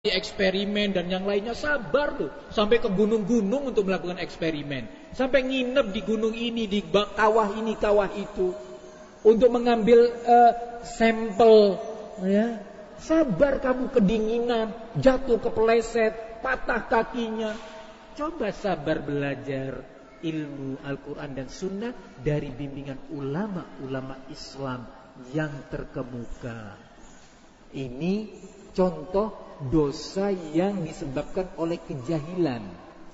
eksperimen dan yang lainnya, sabar loh. Sampai ke gunung-gunung untuk melakukan eksperimen. Sampai nginep di gunung ini, di kawah ini, kawah itu. Untuk mengambil sampel. Ya. Sabar, kamu kedinginan, jatuh kepleset, patah kakinya. Coba sabar belajar ilmu Al-Quran dan Sunnah dari bimbingan ulama-ulama Islam yang terkemuka. Ini contoh dosa yang disebabkan oleh kejahilan.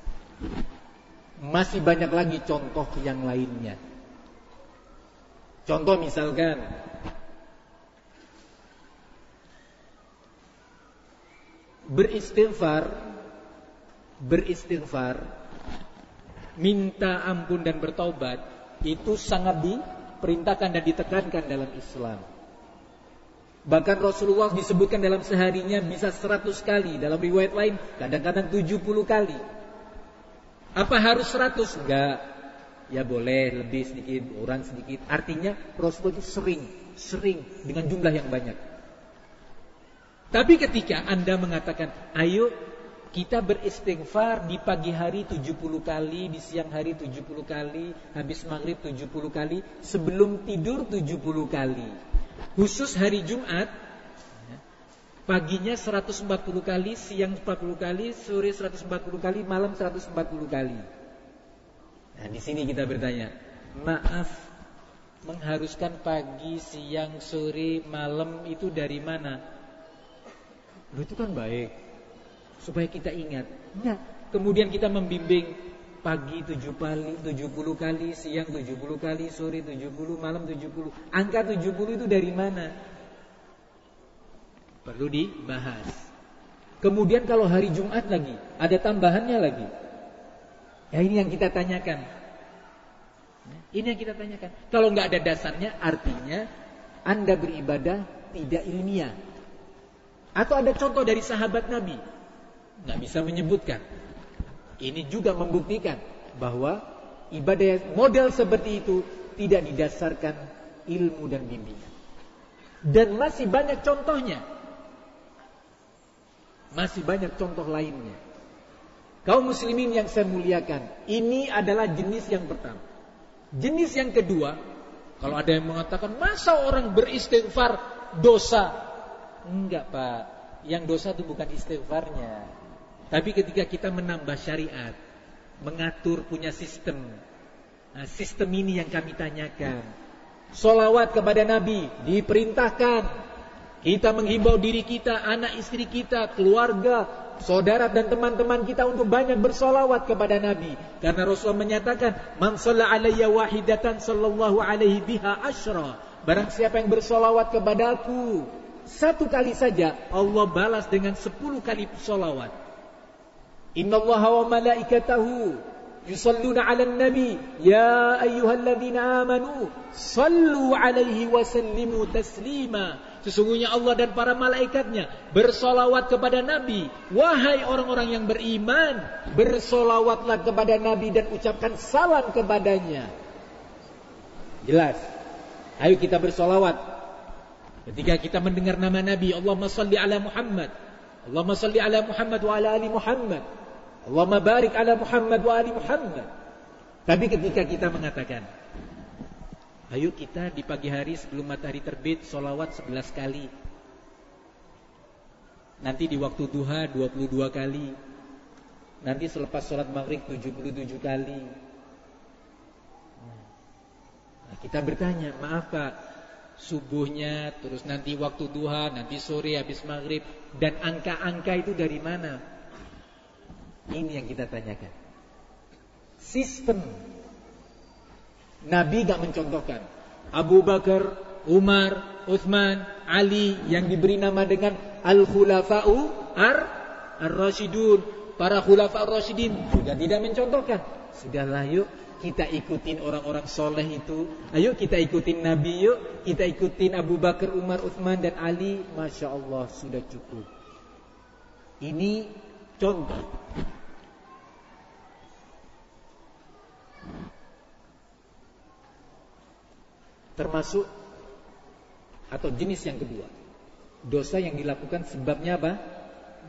Masih banyak lagi contoh yang lainnya. Contoh misalkan beristighfar, minta ampun dan bertaubat, itu sangat diperintahkan dan ditekankan dalam Islam. Bahkan Rasulullah disebutkan dalam seharinya bisa 100 kali. Dalam riwayat lain kadang-kadang 70 kali. Apa harus 100? Enggak. Ya boleh lebih sedikit, kurang sedikit. Artinya Rasulullah itu sering dengan jumlah yang banyak. Tapi ketika Anda mengatakan, ayo kita beristighfar di pagi hari 70 kali, di siang hari 70 kali, habis maghrib 70 kali, sebelum tidur 70 kali. Khusus hari Jumat, paginya 140 kali, siang 40 kali, sore 140 kali, malam 140 kali. Nah, di sini kita bertanya, maaf, mengharuskan pagi, siang, sore, malam itu dari mana? Loh, itu kan baik, supaya kita ingat. Nah, kemudian kita membimbing pagi 70 kali, siang 70 kali, sore 70, malam 70. Angka 70 itu dari mana? Perlu dibahas. Kemudian kalau hari Jumat lagi, ada tambahannya lagi. Ya, ini yang kita tanyakan. Ini yang kita tanyakan. Kalau nggak ada dasarnya, artinya Anda beribadah tidak ilmiah. Atau ada contoh dari sahabat Nabi, nggak bisa menyebutkan. Ini juga membuktikan bahwa ibadah model seperti itu tidak didasarkan ilmu dan bimbingan. Dan masih banyak contohnya. Masih banyak contoh lainnya. Kaum muslimin yang saya muliakan, ini adalah jenis yang pertama. Jenis yang kedua, kalau ada yang mengatakan, masa orang beristighfar dosa? Enggak, Pak. Yang dosa itu bukan istighfarnya. Tapi ketika kita menambah syariat, mengatur, punya sistem. Nah, sistem ini yang kami tanyakan. Sholawat kepada Nabi diperintahkan. Kita menghimbau diri kita, anak istri kita, keluarga, saudara dan teman-teman kita untuk banyak bersolawat kepada Nabi. Karena Rasulullah menyatakan, man shalla alayya wahidatan sallallahu alaihi biha asyra. Barang siapa yang bersolawat kepadaku 1 kali saja, Allah balas dengan 10 kali solawat. Innallaha wa malaikatahu yusalluna 'alan nabi ya ayyuhalladzina amanu sallu 'alaihi wa sallimu taslima. Sesungguhnya Allah dan para malaikatnya bersolawat kepada Nabi. Wahai orang-orang yang beriman, bersolawatlah kepada Nabi dan ucapkan salam kepadanya. Jelas. Ayo kita bersolawat. Ketika kita mendengar nama Nabi, Allahumma salli ala Muhammad, Allahumma salli ala Muhammad wa ala ali Muhammad, Allahumma barik ala Muhammad wa ali Muhammad. Tapi ketika kita mengatakan, ayo kita di pagi hari sebelum matahari terbit solawat 11 kali, nanti di waktu duha 22 kali, nanti selepas sholat maghrib 77 kali. Nah, kita bertanya, maaf Pak, subuhnya, terus nanti waktu duha, nanti sore habis maghrib, dan angka-angka itu dari mana? Ini yang kita tanyakan. Sistem. Nabi gak mencontohkan Abu Bakar, Umar, Uthman, Ali yang diberi nama dengan Al-Khulafa'u Ar-Rasyidun, para Khulafa Ar-Rasyidin juga tidak mencontohkan. Sudahlah, yuk kita ikutin orang-orang soleh itu. Ayo kita ikutin Nabi, yuk kita ikutin Abu Bakar, Umar, Uthman dan Ali. Masya Allah, sudah cukup. Ini contoh. Termasuk atau jenis yang kedua, dosa yang dilakukan sebabnya apa?